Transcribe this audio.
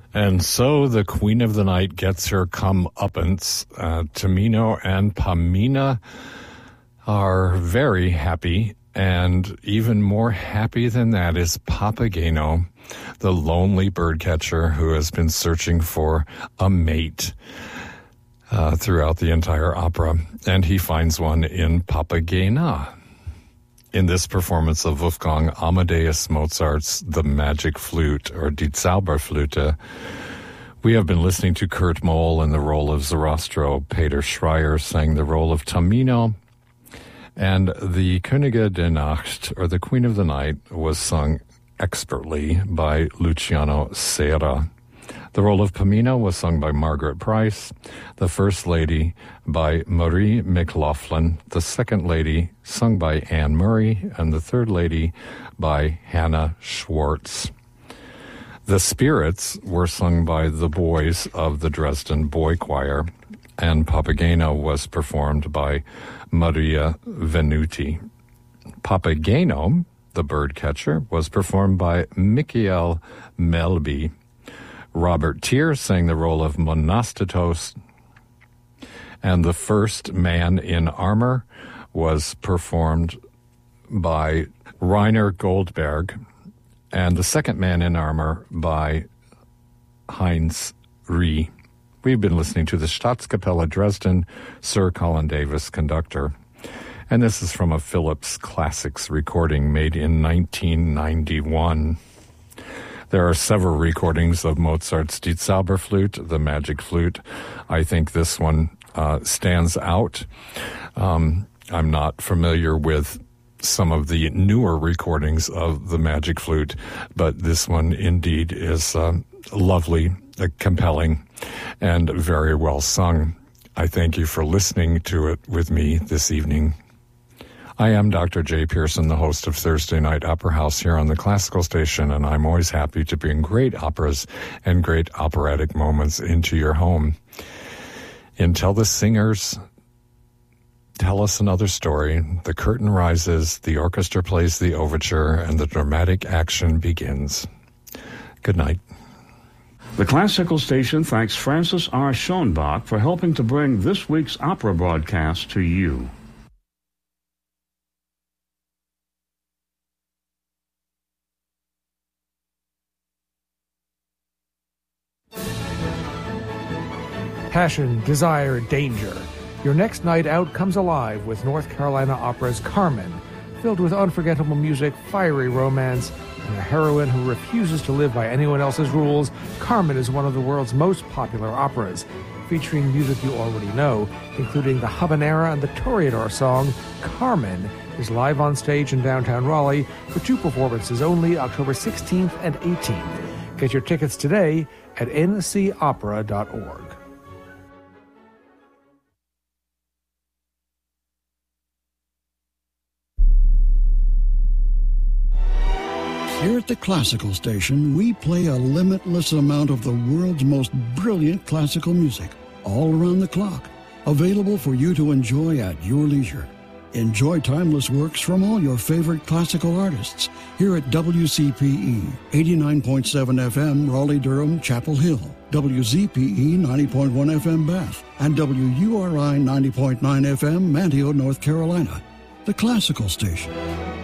And so the Queen of the Night gets her comeuppance. Tamino and Pamina are very happy, and even more happy than that is Papageno, the lonely birdcatcher who has been searching for a mate throughout the entire opera, and he finds one in Papagena. In this performance of Wolfgang Amadeus Mozart's The Magic Flute, or Die Zauberflöte, we have been listening to Kurt Moll in the role of Sarastro. Peter Schreier sang the role of Tamino, and the Könige der Nacht, or the Queen of the Night, was sung expertly by Luciano Serra. The role of Pamina was sung by Margaret Price, the First Lady by Marie McLaughlin, the Second Lady sung by Anne Murray, and the Third Lady by Hannah Schwartz. The Spirits were sung by the boys of the Dresden Boy Choir, and Papageno was performed by Maria Venuti. Papageno, the birdcatcher, was performed by Michael Melby. Robert Tier sang the role of Monostatos, and the first man in armor was performed by Rainer Goldberg, and the second man in armor by Heinz Rie. We've been listening to the Staatskapelle Dresden, Sir Colin Davis, conductor, and this is from a Philips Classics recording made in 1991. There are several recordings of Mozart's Die Zauberflute, the Magic Flute. I think this one stands out. I'm not familiar with some of the newer recordings of the Magic Flute, but this one indeed is lovely, compelling, and very well sung. I thank you for listening to it with me this evening. I am Dr. Jay Pearson, the host of Thursday Night Opera House here on the Classical Station, and I'm always happy to bring great operas and great operatic moments into your home. Until the singers tell us another story, the curtain rises, the orchestra plays the overture, and the dramatic action begins. Good night. The Classical Station thanks Francis R. Schoenbach for helping to bring this week's opera broadcast to you. Passion, desire, danger. Your next night out comes alive with North Carolina Opera's Carmen, filled with unforgettable music, fiery romance, and a heroine who refuses to live by anyone else's rules. Carmen is one of the world's most popular operas, featuring music you already know, including the Habanera and the Toreador song. Carmen is live on stage in downtown Raleigh for 2 performances only, October 16th and 18th. Get your tickets today at ncopera.org. Here at the Classical Station, we play a limitless amount of the world's most brilliant classical music, all around the clock, available for you to enjoy at your leisure. Enjoy timeless works from all your favorite classical artists here at WCPE 89.7 FM, Raleigh-Durham, Chapel Hill, WZPE 90.1 FM, Bath, and WURI 90.9 FM, Manteo, North Carolina. The Classical Station.